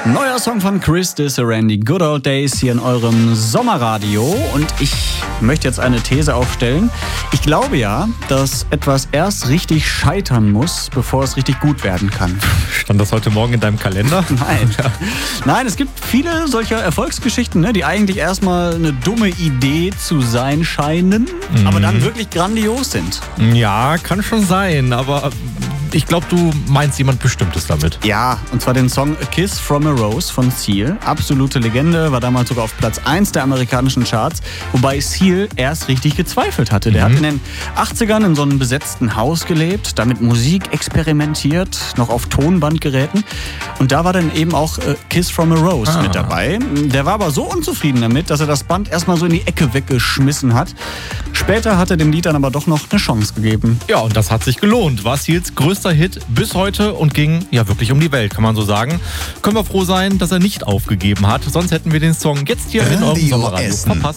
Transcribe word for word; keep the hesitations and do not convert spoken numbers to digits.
Neuer Song von Chris Disserandy, Good Old Days, hier in eurem Sommerradio. Und ich möchte jetzt eine These aufstellen. Ich glaube ja, dass etwas erst richtig scheitern muss, bevor es richtig gut werden kann. Stand das heute Morgen in deinem Kalender? Nein. Nein, es gibt viele solcher Erfolgsgeschichten, ne, die eigentlich erstmal eine dumme Idee zu sein scheinen, mhm. aber dann wirklich grandios sind. Ja, kann schon sein, aber ich glaube, du meinst jemand Bestimmtes damit. Ja, und zwar den Song A Kiss from a Rose von Seal. Absolute Legende, war damals sogar auf Platz eins der amerikanischen Charts, wobei Seal erst richtig gezweifelt hatte. Der mhm. hat in den achtzigern in so einem besetzten Haus gelebt, damit Musik experimentiert, noch auf Tonbandgeräten. Und da war dann eben auch A Kiss from a Rose ah. mit dabei. Der war aber so unzufrieden damit, dass er das Band erstmal so in die Ecke weggeschmissen hat. Später hat er dem Lied dann aber doch noch eine Chance gegeben. Ja, und das hat sich gelohnt. War Seals größter Hit bis heute und ging ja wirklich um die Welt, kann man so sagen. Können wir froh sein, dass er nicht aufgegeben hat. Sonst hätten wir den Song jetzt hier Radio in eurem Sommerradio verpasst.